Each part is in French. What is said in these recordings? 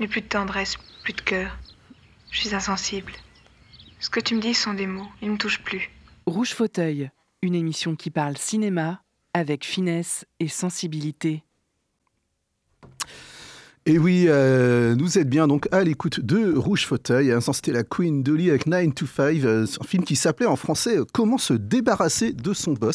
n'ai plus de tendresse, plus de cœur. Je suis insensible. Ce que tu me dis sont des mots, ils ne me touchent plus. Rouge Fauteuil, une émission qui parle cinéma avec finesse et sensibilité. Et oui, nous êtes bien donc à l'écoute de Rouge Fauteuil. À l'instant, c'était la Queen Dolly avec 9 to 5, un film qui s'appelait en français « Comment se débarrasser de son boss ».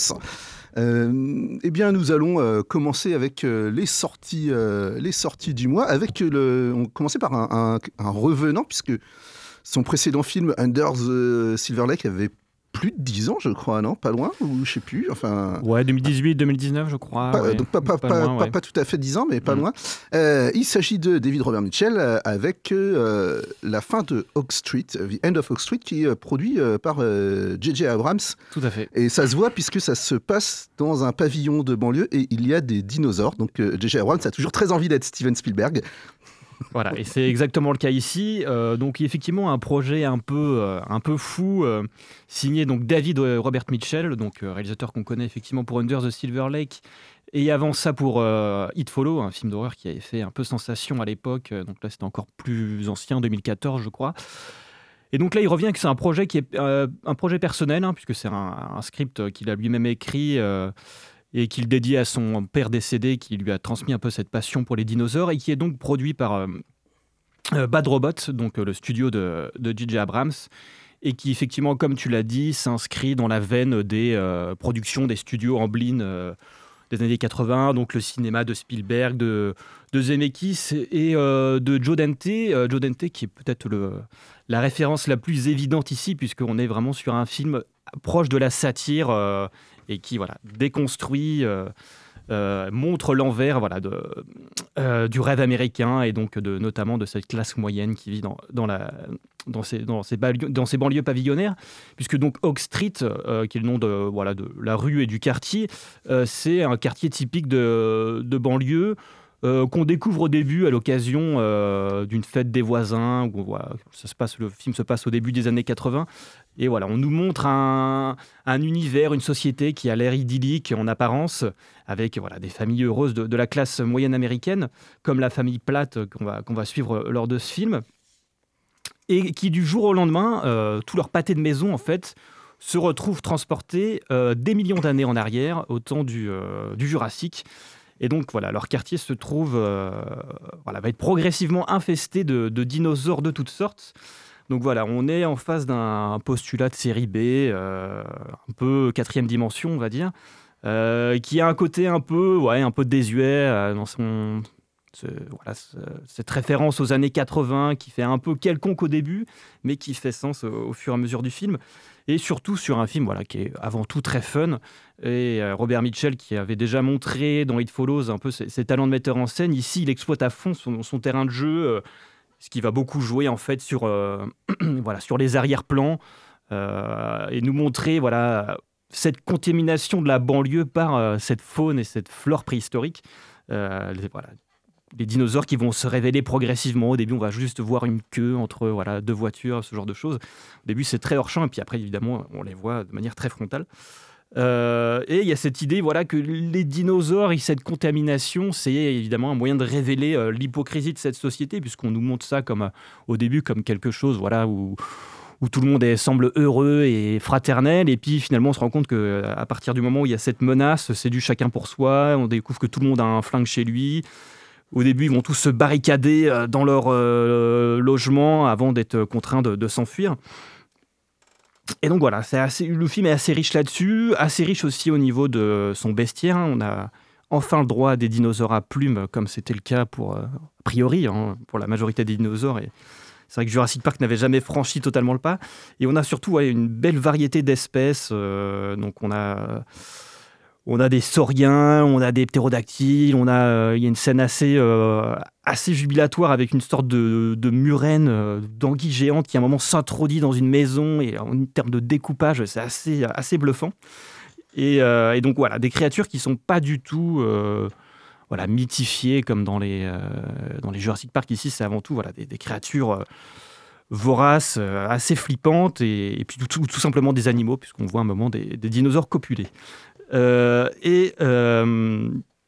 Eh bien, nous allons commencer avec les sorties du mois. On commençait par un revenant, puisque son précédent film, Under the Silver Lake, avait plus de 10 ans, je crois, non ? Pas loin, ou je sais plus, enfin... Ouais, 2018-2019, je crois. Donc pas tout à fait 10 ans, mais pas loin. Il s'agit de David Robert Mitchell avec la fin de Oak Street, The End of Oak Street, qui est produit par J.J. Abrams. Tout à fait. Et ça se voit puisque ça se passe dans un pavillon de banlieue et il y a des dinosaures. Donc J.J. Abrams a toujours très envie d'être Steven Spielberg. Voilà, et c'est exactement le cas ici. Donc effectivement, un projet un peu fou, signé donc David Robert Mitchell, donc réalisateur qu'on connaît effectivement pour Under the Silver Lake, et avant ça pour It Follow, un film d'horreur qui avait fait un peu sensation à l'époque. Donc là, c'était encore plus ancien, 2014, je crois. Et donc là, il revient que c'est un projet qui est un projet personnel, puisque c'est un script qu'il a lui-même écrit. Et qu'il dédie à son père décédé, qui lui a transmis un peu cette passion pour les dinosaures, et qui est donc produit par Bad Robot, donc le studio de J.J. Abrams, et qui effectivement, comme tu l'as dit, s'inscrit dans la veine des productions des studios Amblin des années 80, donc le cinéma de Spielberg, de Zemeckis et de Joe Dante. Joe Dante qui est peut-être la référence la plus évidente ici, puisqu'on est vraiment sur un film proche de la satire et qui déconstruit, montre l'envers du rêve américain et donc notamment de cette classe moyenne qui vit dans ces banlieues pavillonnaires, puisque donc Oak Street, qui est le nom de la rue et du quartier, c'est un quartier typique de banlieue, qu'on découvre au début à l'occasion d'une fête des voisins, où le film se passe au début des années 80. Et voilà, on nous montre un univers, une société qui a l'air idyllique en apparence, avec des familles heureuses de la classe moyenne américaine, comme la famille Platt qu'on va suivre lors de ce film, et qui du jour au lendemain, tout leur pâté de maison en fait, se retrouvent transportés des millions d'années en arrière, au temps du Jurassique. Et donc leur quartier se trouve, va être progressivement infesté de dinosaures de toutes sortes. Donc on est en face d'un postulat de série B, un peu quatrième dimension, on va dire, qui a un côté un peu désuet dans cette référence aux années 80 qui fait un peu quelconque au début, mais qui fait sens au fur et à mesure du film. Et surtout sur un film qui est avant tout très fun. Et Robert Mitchell, qui avait déjà montré dans It Follows un peu ses talents de metteur en scène, ici il exploite à fond son terrain de jeu, ce qui va beaucoup jouer en fait sur les arrière-plans et nous montrer cette contamination de la banlieue par cette faune et cette flore préhistorique. Les dinosaures qui vont se révéler progressivement. Au début, on va juste voir une queue entre deux voitures, ce genre de choses. Au début, c'est très hors-champ, et puis après, évidemment, on les voit de manière très frontale. Et il y a cette idée que les dinosaures et cette contamination, c'est évidemment un moyen de révéler l'hypocrisie de cette société, puisqu'on nous montre ça au début comme quelque chose où tout le monde semble heureux et fraternel, et puis finalement on se rend compte qu'à partir du moment où il y a cette menace, c'est du chacun pour soi, on découvre que tout le monde a un flingue chez lui. Au début, ils vont tous se barricader dans leur logement avant d'être contraints de s'enfuir. Et donc le film est assez riche là-dessus, assez riche aussi au niveau de son bestiaire. On a enfin le droit à des dinosaures à plumes, comme c'était le cas a priori, pour la majorité des dinosaures. Et c'est vrai que Jurassic Park n'avait jamais franchi totalement le pas. Et on a surtout une belle variété d'espèces. Donc on a des sauriens, on a des ptérodactyles, il y a une scène assez jubilatoire avec une sorte de murène, d'anguille géante qui à un moment s'introduit dans une maison, et en termes de découpage, c'est assez bluffant. Et donc des créatures qui ne sont pas du tout mythifiées comme dans les Jurassic Park. Ici, c'est avant tout des créatures voraces, assez flippantes, et puis tout simplement des animaux, puisqu'on voit à un moment des dinosaures copuler.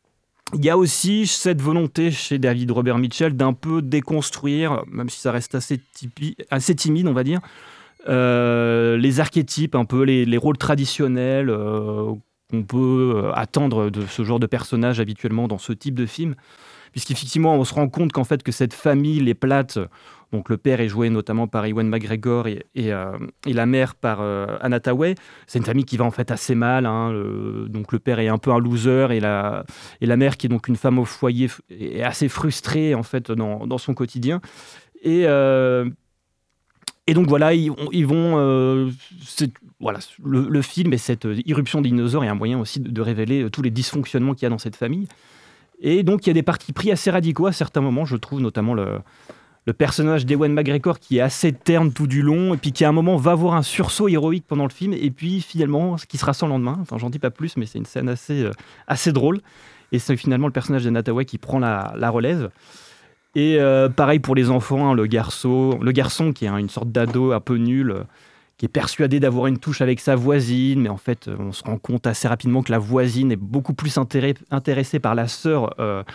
Il y a aussi cette volonté chez David Robert Mitchell d'un peu déconstruire, même si ça reste assez timide, on va dire, les archétypes, un peu les rôles traditionnels qu'on peut attendre de ce genre de personnage habituellement dans ce type de film. Puisqu'effectivement, on se rend compte qu'en fait, que cette famille, les Platt, donc le père est joué notamment par Ewan McGregor et la mère par Anna Thaoué, c'est une famille qui va en fait assez mal. Donc le père est un peu un loser et la mère, qui est donc une femme au foyer, est assez frustrée en fait dans son quotidien. Et donc voilà, ils vont. Voilà, le film et cette irruption des dinosaures est un moyen aussi de révéler tous les dysfonctionnements qu'il y a dans cette famille. Et donc, il y a des partis pris assez radicaux à certains moments, je trouve, notamment le personnage d'Ewan McGregor qui est assez terne tout du long, et puis qui à un moment va avoir un sursaut héroïque pendant le film, et puis finalement, ce qui se ressent le lendemain. Enfin, j'en dis pas plus, mais c'est une scène assez drôle. Et c'est finalement le personnage d'Anna Thaoué qui prend la relève. Et pareil pour les enfants, le garçon qui est une sorte d'ado un peu nul, qui est persuadé d'avoir une touche avec sa voisine, mais en fait, on se rend compte assez rapidement que la voisine est beaucoup plus intéressée par la sœur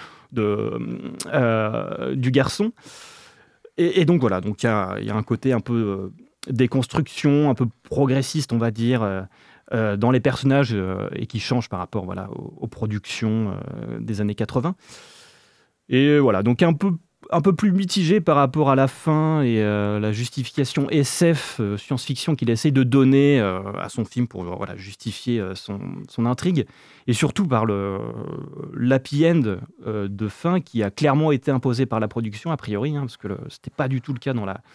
du garçon. Et donc voilà, donc il y a un côté un peu déconstruction, un peu progressiste, on va dire, dans les personnages et qui change par rapport aux productions des années 80. Et voilà, donc un peu plus mitigé par rapport à la fin et la justification SF, science-fiction qu'il essaye de donner à son film pour justifier son intrigue, et surtout par l'happy end de fin qui a clairement été imposé par la production, a priori, parce que c'était pas du tout le cas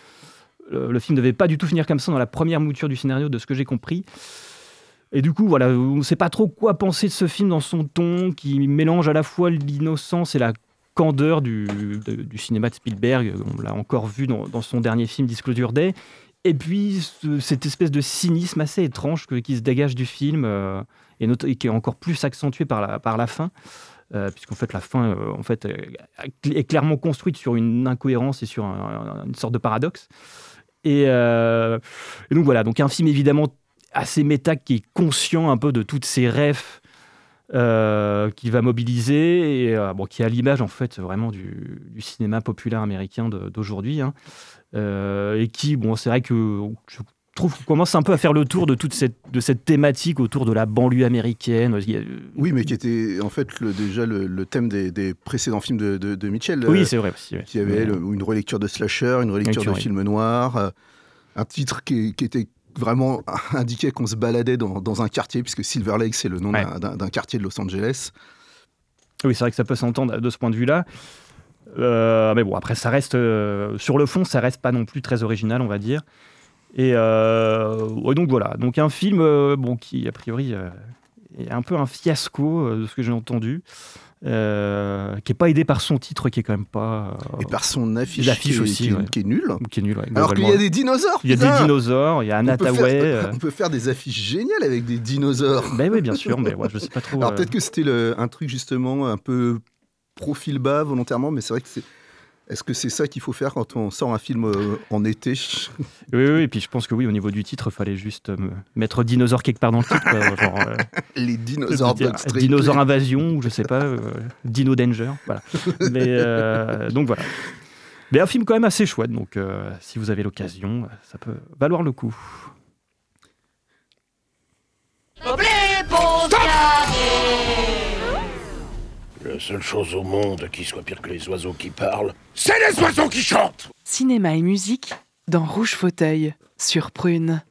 le film ne devait pas du tout finir comme ça dans la première mouture du scénario, de ce que j'ai compris. Et du coup, voilà, on ne sait pas trop quoi penser de ce film dans son ton, qui mélange à la fois l'innocence et la candeur du cinéma de Spielberg. On l'a encore vu dans son dernier film Disclosure Day, et puis cette espèce de cynisme assez étrange qui se dégage du film et qui est encore plus accentué par la fin, puisqu'en fait la fin est clairement construite sur une incohérence et sur une sorte de paradoxe. Et donc voilà, donc un film évidemment assez méta, qui est conscient un peu de toutes ces rêves qu'il va mobiliser, et qui est à l'image en fait vraiment du cinéma populaire américain d'aujourd'hui, et qui, c'est vrai que je trouve qu'on commence un peu à faire le tour de cette thématique autour de la banlieue américaine. Oui, mais qui était en fait déjà le thème des précédents films de Mitchell. Oui, c'est vrai aussi. Ouais. Qui avait une relecture de slasher, une relecture de film noir, un titre qui était vraiment indiquait qu'on se baladait dans un quartier, puisque Silver Lake, c'est le nom d'un quartier de Los Angeles. Oui, c'est vrai que ça peut s'entendre de ce point de vue-là. Mais bon, après, ça reste... sur le fond, ça reste pas non plus très original, on va dire. Et donc voilà. Donc un film qui, a priori, est un peu un fiasco, de ce que j'ai entendu. Qui n'est pas aidé par son titre, qui est quand même pas... et par son affiche aussi, qui est nulle. Qui est nulle, alors qu'il y a des dinosaures. Il y a des dinosaures, il y a Anna Thaoué. On peut faire des affiches géniales avec des dinosaures. Ben oui, bien sûr, mais je sais pas trop... Alors peut-être que c'était un truc justement un peu profil bas volontairement, mais c'est vrai que est-ce que c'est ça qu'il faut faire quand on sort un film en été? Oui, et puis je pense que oui, au niveau du titre, il fallait juste mettre dinosaure quelque part dans le titre. Genre, les dinosaures Dinosaure Invasion, ou je sais pas, Dino Danger, voilà. Mais, donc voilà. Mais un film quand même assez chouette, donc si vous avez l'occasion, ça peut valoir le coup. La seule chose au monde qui soit pire que les oiseaux qui parlent, c'est les oiseaux qui chantent! Cinéma et musique dans Rouge Fauteuil, sur Prune.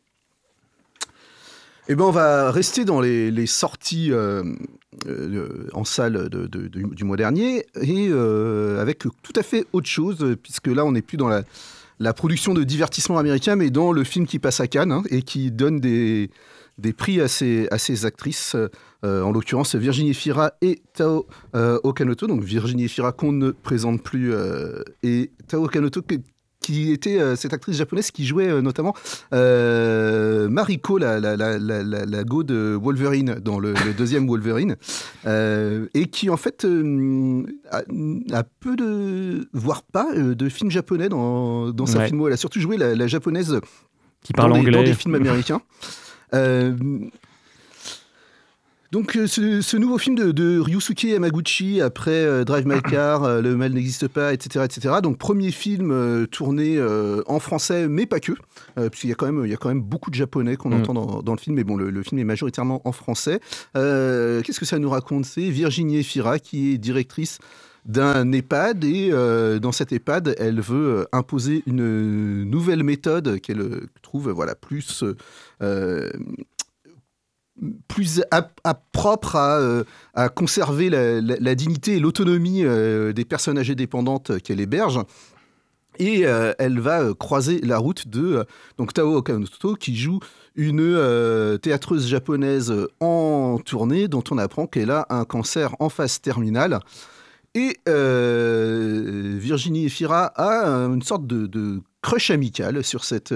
Eh ben, on va rester dans les sorties en salle du mois dernier, et avec tout à fait autre chose, puisque là, on n'est plus dans la production de divertissement américain, mais dans le film qui passe à Cannes, et qui donne des prix à ces actrices, en l'occurrence Virginie Fira et Tao Okanoto. Donc Virginie Fira qu'on ne présente plus, et Tao Okanoto qui était cette actrice japonaise qui jouait notamment Mariko, la go de Wolverine dans le deuxième Wolverine, et qui en fait a peu voire pas de films japonais dans sa filmo. Elle a surtout joué la japonaise qui parle anglais dans des films américains. Donc ce nouveau film de Ryusuke Yamaguchi après Drive My Car, Le mal n'existe pas, etc. Donc premier film tourné en français, mais pas que, puisqu'il y a quand même beaucoup de japonais qu'on entend dans le film, mais bon, le film est majoritairement en français. Qu'est-ce que ça nous raconte ? C'est Virginie Efira qui est directrice d'un EHPAD et dans cet EHPAD, elle veut imposer une nouvelle méthode qu'elle trouve plus propre à conserver la dignité et l'autonomie des personnes âgées dépendantes qu'elle héberge. Et elle va croiser la route de Tao Okamoto, qui joue une théâtreuse japonaise en tournée, dont on apprend qu'elle a un cancer en phase terminale. Et Virginie Efira a une sorte de crush amical sur cette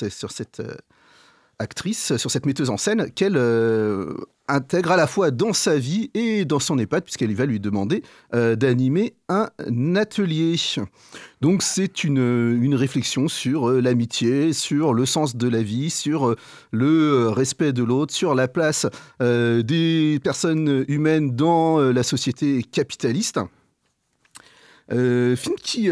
actrice, sur cette metteuse en scène, qu'elle intègre à la fois dans sa vie et dans son EHPAD, puisqu'elle va lui demander d'animer un atelier. Donc c'est une réflexion sur l'amitié, sur le sens de la vie, sur le respect de l'autre, sur la place des personnes humaines dans la société capitaliste. Film qui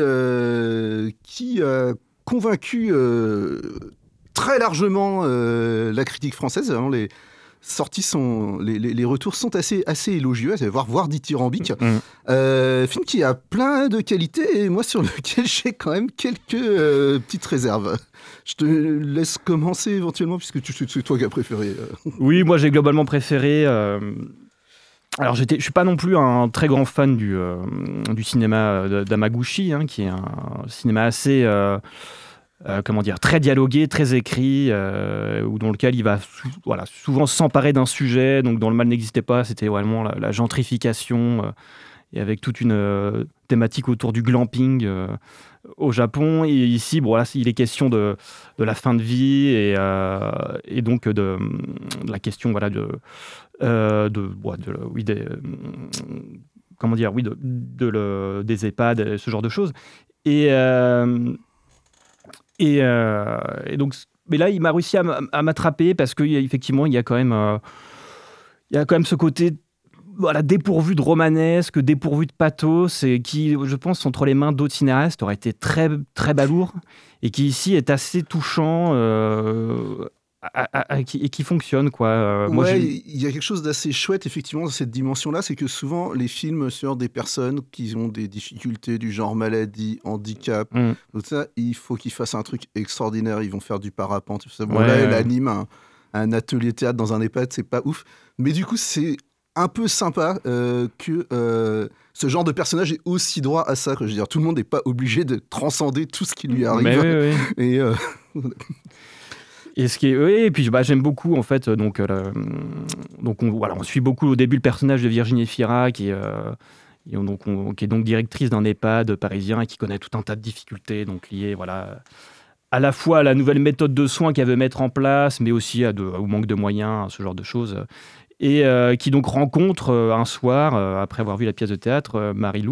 a convaincu très largement la critique française. Vraiment, les retours sont assez élogieux, voire dithyrambiques. Film qui a plein de qualités et moi sur lequel j'ai quand même quelques petites réserves. Je te laisse commencer éventuellement puisque c'est toi qui as préféré. Oui, moi j'ai globalement préféré. Alors, je suis pas non plus un très grand fan du cinéma d'Hamaguchi, qui est un cinéma assez, très dialogué, très écrit, dans lequel il va souvent s'emparer d'un sujet. Donc, dans Le mal n'existait pas, c'était vraiment la gentrification, et avec toute une thématique autour du glamping au Japon. Et ici, il est question de la fin de vie et donc de la question des EHPAD, ce genre de choses. Et donc, mais là, il m'a réussi à m'attraper parce qu'effectivement, il y a quand même ce côté dépourvu de romanesque, dépourvu de pathos, et qui, je pense, entre les mains d'autres cinéastes, aurait été très, très balourd, et qui ici est assez touchant et qui fonctionne, quoi. Il y a quelque chose d'assez chouette, effectivement, dans cette dimension-là, c'est que souvent, les films sur des personnes qui ont des difficultés du genre maladie, handicap, tout ça, il faut qu'ils fassent un truc extraordinaire, ils vont faire du parapente, tout ça. Là, elle anime un atelier théâtre dans un EHPAD, c'est pas ouf, mais du coup, c'est un peu sympa que ce genre de personnage ait aussi droit à ça. Je veux dire, tout le monde n'est pas obligé de transcender tout ce qui lui arrive. Et ce qui est, et puis j'aime beaucoup en fait. Donc on suit beaucoup au début le personnage de Virginie Efira qui est donc directrice d'un EHPAD parisien et qui connaît tout un tas de difficultés donc liées à la fois à la nouvelle méthode de soins qu'elle veut mettre en place, mais aussi au manque de moyens, ce genre de choses. Et qui donc rencontre un soir, après avoir vu la pièce de théâtre, Marie,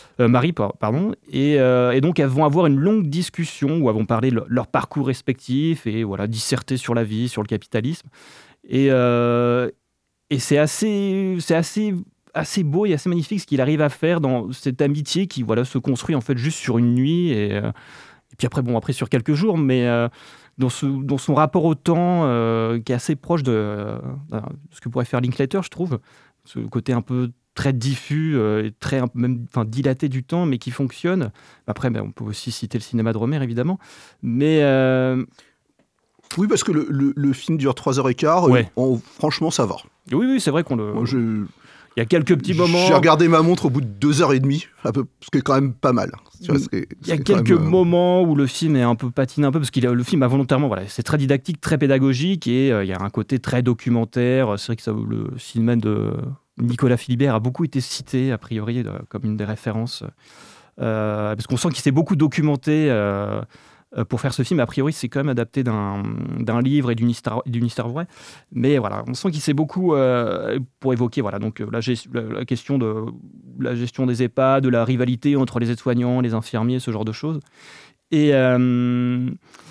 et donc elles vont avoir une longue discussion où elles vont parler de leur parcours respectif et disserter sur la vie, sur le capitalisme. Et c'est assez beau et assez magnifique ce qu'il arrive à faire dans cette amitié qui se construit en fait juste sur une nuit et puis après sur quelques jours, mais dans son rapport au temps qui est assez proche de ce que pourrait faire Linklater, je trouve. Ce côté un peu très diffus et très dilaté du temps, mais qui fonctionne. Après, on peut aussi citer le cinéma de Rohmer, évidemment. Mais... Oui, parce que le film dure 3h15. Franchement, ça va. Oui, c'est vrai qu'on le... Il y a quelques petits moments... J'ai regardé ma montre au bout de 2h30, ce qui est quand même pas mal. Il y a quelques moments où le film patine un peu, parce que le film a volontairement... c'est très didactique, très pédagogique, et il y a un côté très documentaire. C'est vrai que le cinéma de Nicolas Philibert a beaucoup été cité, a priori, comme une des références. Parce qu'on sent qu'il s'est beaucoup documenté... pour faire ce film, a priori, c'est quand même adapté d'un livre et d'une histoire vraie. Mais on sent qu'il s'est beaucoup pour évoquer la question de la gestion des EHPAD, de la rivalité entre les aides-soignants, les infirmiers, ce genre de choses. Et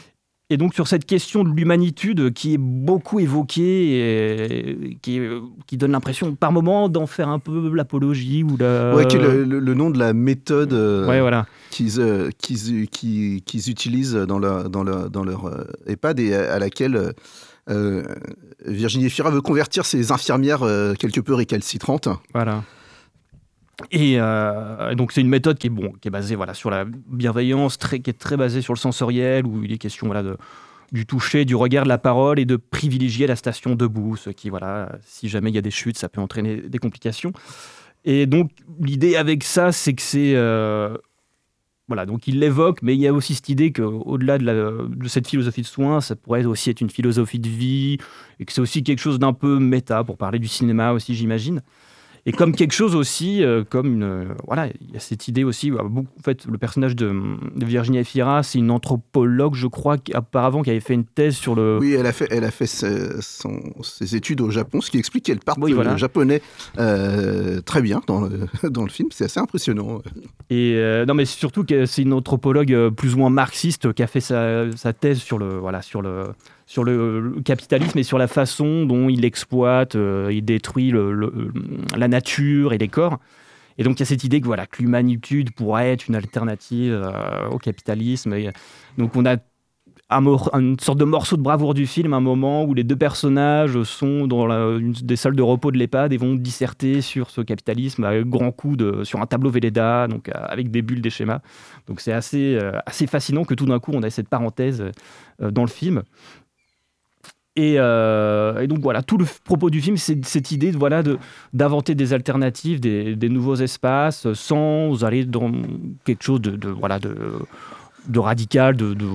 Et donc sur cette question de l'humanitude qui est beaucoup évoquée et qui donne l'impression par moment d'en faire un peu l'apologie ou Ouais, qui est le nom de la méthode ouais, voilà. qu'ils utilisent dans leur EHPAD et à laquelle Virginie Efira veut convertir ses infirmières quelque peu récalcitrantes. Voilà. Et donc c'est une méthode qui est basée sur la bienveillance, qui est très basée sur le sensoriel, où il est question du toucher, du regard, de la parole, et de privilégier la station debout, ce qui, si jamais il y a des chutes, ça peut entraîner des complications. Et donc l'idée avec ça, c'est que c'est... donc il l'évoque, mais il y a aussi cette idée qu'au-delà de cette philosophie de soins, ça pourrait aussi être une philosophie de vie, et que c'est aussi quelque chose d'un peu méta, pour parler du cinéma aussi, j'imagine. Et comme quelque chose aussi, il y a cette idée aussi, en fait, le personnage de Virginie Efira, c'est une anthropologue, je crois, qui avait fait une thèse sur le... Oui, elle a fait ses études au Japon, ce qui explique qu'elle parle le japonais très bien dans le film, c'est assez impressionnant. Et non, mais surtout que c'est une anthropologue plus ou moins marxiste qui a fait sa thèse sur le capitalisme et sur la façon dont il exploite, il détruit la nature et les corps. Et donc il y a cette idée que l'humanitude pourrait être une alternative au capitalisme. Et donc on a une sorte de morceau de bravoure du film, un moment où les deux personnages sont dans une des salles de repos de l'EHPAD et vont disserter sur ce capitalisme à grands coups sur un tableau Velleda, donc avec des bulles, des schémas. Donc c'est assez fascinant que tout d'un coup on ait cette parenthèse dans le film. Et donc tout le propos du film, c'est cette idée d'inventer des alternatives, des nouveaux espaces, sans aller dans quelque chose de radical,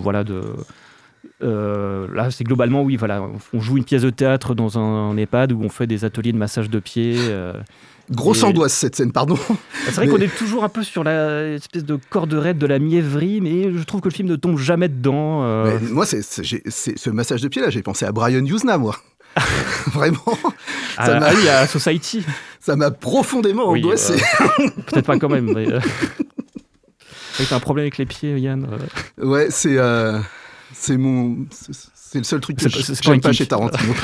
là c'est globalement on joue une pièce de théâtre dans un EHPAD où on fait des ateliers de massage de pieds. Grosse angoisse cette scène, pardon. C'est vrai qu'on est toujours un peu sur l'espèce de corde raide de la mièvrerie, mais je trouve que le film ne tombe jamais dedans. Moi, c'est ce massage de pied là, j'ai pensé à Brian Yuzna, moi. Vraiment. Oui, à Society. Ça m'a profondément angoissé. Peut-être pas quand même. Mais, t'as un problème avec les pieds, Yann. Ouais, c'est le seul truc que j'aime pas chez Tarantino.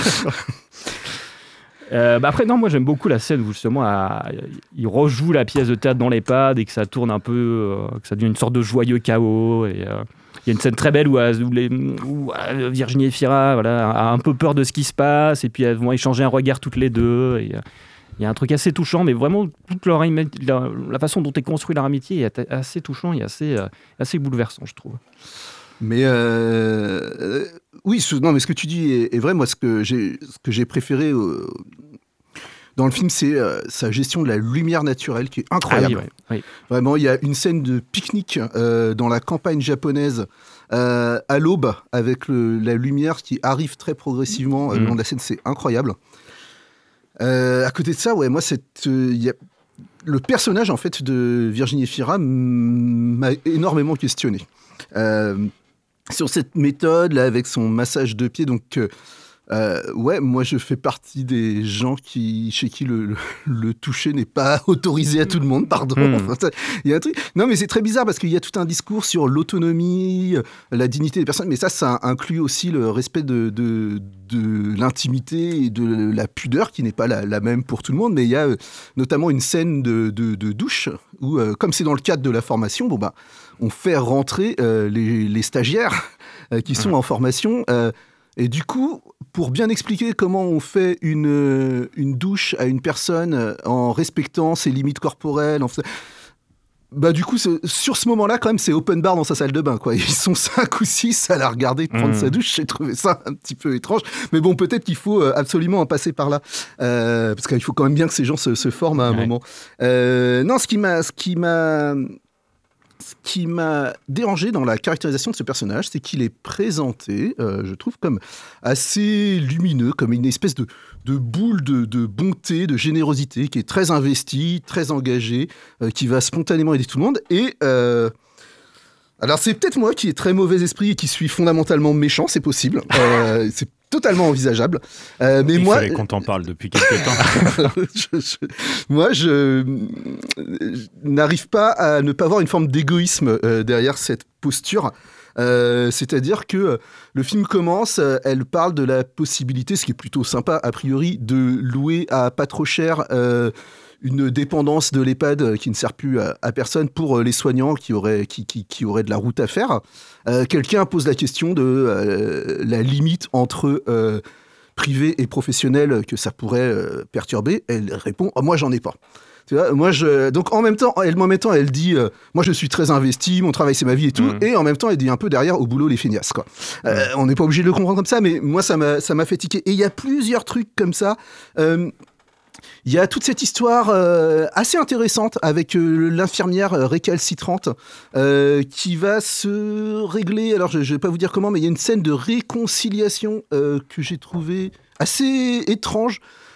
Après, non, moi j'aime beaucoup la scène où justement il rejoue la pièce de théâtre dans l'EHPAD et que ça tourne un peu, que ça devient une sorte de joyeux chaos. Et il y a une scène très belle où Virginie Efira a un peu peur de ce qui se passe et puis elles vont échanger un regard toutes les deux. Et il y a un truc assez touchant, mais vraiment toute la façon dont est construite leur amitié est assez touchant et assez bouleversant, je trouve. Mais oui, mais ce que tu dis est vrai. Moi, ce que j'ai préféré dans le film, c'est sa gestion de la lumière naturelle qui est incroyable. Oui. Vraiment, il y a une scène de pique-nique dans la campagne japonaise à l'aube avec la lumière qui arrive très progressivement le long de la scène. C'est incroyable. À côté de ça, moi, le personnage en fait de Virginie Efira m'a énormément questionné. Sur cette méthode là avec son massage de pied, donc moi je fais partie des gens chez qui le toucher n'est pas autorisé à tout le monde, pardon. Il y a un truc. Non, mais c'est très bizarre parce qu'il y a tout un discours sur l'autonomie, la dignité des personnes, mais ça inclut aussi le respect de l'intimité et de la pudeur qui n'est pas la même pour tout le monde. Mais il y a notamment une scène de douche où, comme c'est dans le cadre de la formation, on fait rentrer les stagiaires qui sont en formation. Et du coup, pour bien expliquer comment on fait une douche à une personne en respectant ses limites corporelles, du coup, sur ce moment-là, quand même, c'est open bar dans sa salle de bain, quoi. Ils sont 5 ou 6 à la regarder prendre sa douche. J'ai trouvé ça un petit peu étrange. Mais bon, peut-être qu'il faut absolument en passer par là. Parce qu'il faut quand même bien que ces gens se forment à un moment. Non, ce qui m'a dérangé dans la caractérisation de ce personnage, c'est qu'il est présenté, je trouve, comme assez lumineux, comme une espèce de boule de bonté, de générosité, qui est très investi, très engagé, qui va spontanément aider tout le monde. Et alors, c'est peut-être moi qui ai très mauvais esprit et qui suis fondamentalement méchant, c'est possible. C'est totalement envisageable. Mais il moi, fallait qu'on t'en parle depuis quelques temps. Moi, je n'arrive pas à ne pas voir une forme d'égoïsme derrière cette posture. C'est-à-dire que le film commence, elle parle de la possibilité, ce qui est plutôt sympa a priori, de louer à pas trop cher une dépendance de l'EHPAD qui ne sert plus à personne pour les soignants qui auraient de la route à faire. Quelqu'un pose la question de la limite entre privé et professionnel que ça pourrait perturber. Elle répond « moi j'en ai pas ». Tu vois, donc en même temps, elle dit moi je suis très investi, mon travail c'est ma vie et tout, et en même temps elle dit un peu derrière au boulot les feignasses quoi. On n'est pas obligé de le comprendre comme ça, mais moi ça m'a fait tiquer. Et il y a plusieurs trucs comme ça. Il y a toute cette histoire assez intéressante avec l'infirmière récalcitrante qui va se régler. Alors je vais pas vous dire comment, mais il y a une scène de réconciliation que j'ai trouvée assez étrange.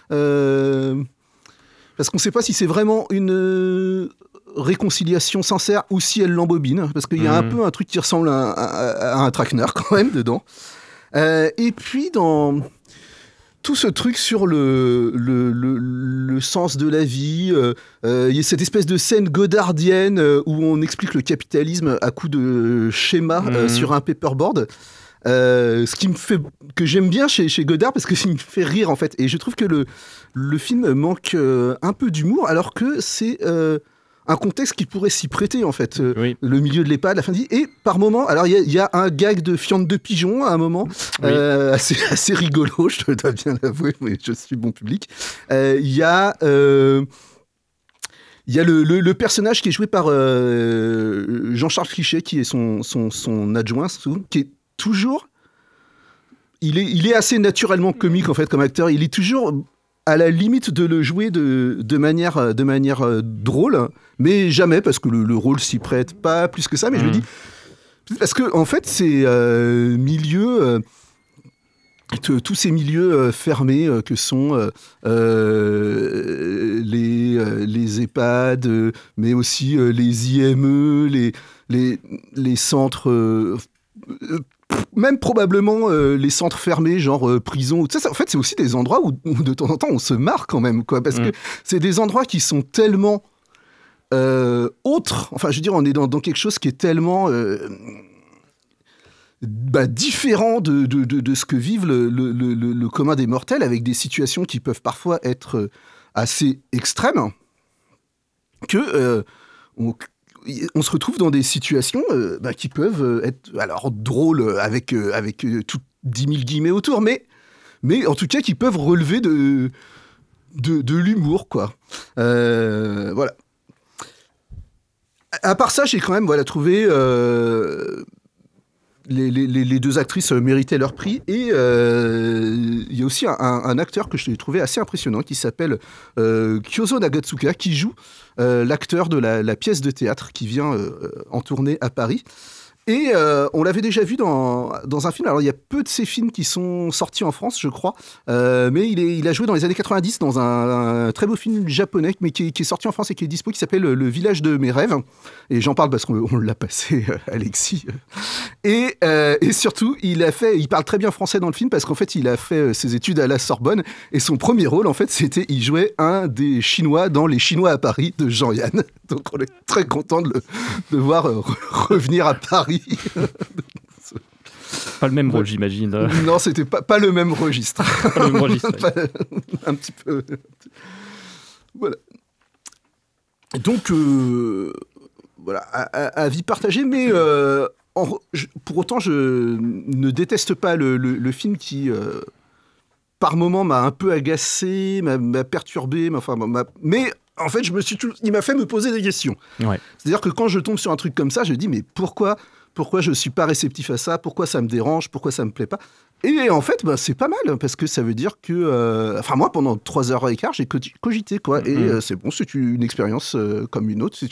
Parce qu'on ne sait pas si c'est vraiment une réconciliation sincère ou si elle l'embobine. Parce qu'il y a un peu un truc qui ressemble à un traquenard quand même dedans. Et puis dans tout ce truc sur le sens de la vie, il y a cette espèce de scène godardienne où on explique le capitalisme à coups de schémas sur un paperboard. Ce qui me fait que j'aime bien chez Godard parce que ça me fait rire en fait, et je trouve que le film manque un peu d'humour alors que c'est un contexte qui pourrait s'y prêter en fait, le milieu de l'EHPAD, la fin de vie, et par moment alors il y a un gag de fiente de pigeon à un moment assez rigolo, je dois bien l'avouer, mais je suis bon public. Il y a le personnage qui est joué par Jean-Charles Trichet, qui est son adjoint, qui est toujours, il est assez naturellement comique en fait comme acteur. Il est toujours à la limite de le jouer de manière drôle, mais jamais parce que le rôle s'y prête pas plus que ça. Mais je me dis parce que en fait c'est tous ces milieux fermés que sont les EHPAD, mais aussi les IME, les centres. Même probablement les centres fermés, genre prison. Ça, en fait, c'est aussi des endroits où de temps en temps on se marre quand même, quoi, parce que c'est des endroits qui sont tellement autres. Enfin, je veux dire, on est dans quelque chose qui est tellement différent de ce que vivent le commun des mortels, avec des situations qui peuvent parfois être assez extrêmes, que on se retrouve dans des situations qui peuvent être alors drôles avec 10 000 guillemets autour, mais en tout cas qui peuvent relever de l'humour, quoi. Voilà. À part ça, j'ai quand même trouvé les deux actrices méritaient leur prix, et il y a aussi un acteur que je l'ai trouvé assez impressionnant qui s'appelle Kyozo Nagatsuka, qui joue l'acteur de la pièce de théâtre qui vient en tournée à Paris. Et on l'avait déjà vu dans un film. Alors il y a peu de ces films qui sont sortis en France, je crois, mais il a joué dans les années 90 dans un très beau film japonais, mais qui est sorti en France et qui est dispo, qui s'appelle Le village de mes rêves. Et j'en parle parce qu'on l'a passé, Alexis. Et surtout, il parle très bien français dans le film parce qu'en fait, il a fait ses études à la Sorbonne, et son premier rôle, en fait, il jouait un des Chinois dans Les Chinois à Paris de Jean-Yann. Donc on est très content de le voir revenir à Paris. Pas le même rôle, j'imagine. Non, c'était pas le même registre. Pas le même registre. Un petit peu. Voilà. Donc, voilà, avis partagé, mais pour autant, je ne déteste pas le film qui, par moments, m'a un peu agacé, m'a perturbé, mais en fait, il m'a fait me poser des questions. Ouais. C'est-à-dire que quand je tombe sur un truc comme ça, je dis, mais pourquoi je ne suis pas réceptif à ça? Pourquoi ça me dérange? Pourquoi ça ne me plaît pas? Et en fait, c'est pas mal, parce que ça veut dire que... moi, pendant 3h15, j'ai cogité, quoi. Et c'est bon, c'est une expérience comme une autre.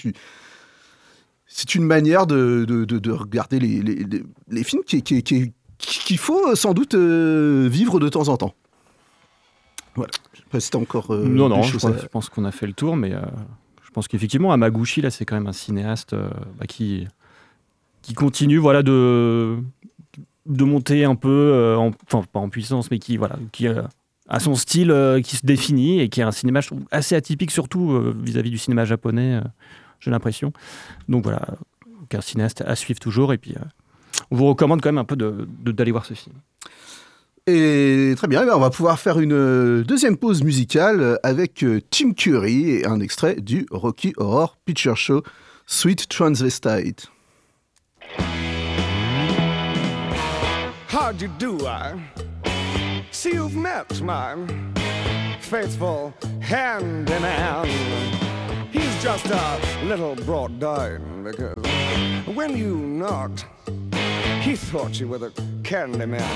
C'est une manière de regarder les films qu'il faut sans doute vivre de temps en temps. Voilà. Je sais pas si t'as encore non, des choses je pense qu'on a fait le tour, mais je pense qu'effectivement, Hamaguchi, là, c'est quand même un cinéaste qui continue, voilà, de monter un peu, pas en puissance, mais qui a son style qui se définit, et qui est un cinéma, je trouve, assez atypique, surtout vis-à-vis du cinéma japonais, j'ai l'impression. Donc voilà, un cinéaste à suivre toujours, et puis... on vous recommande quand même un peu d'aller voir ce film. Et très bien, on va pouvoir faire une deuxième pause musicale avec Tim Curry et un extrait du Rocky Horror Picture Show, Sweet Transvestite. How'd you do, I see you've met my faithful handyman. He's just a little brought down because when you knocked, he thought you were the candy man.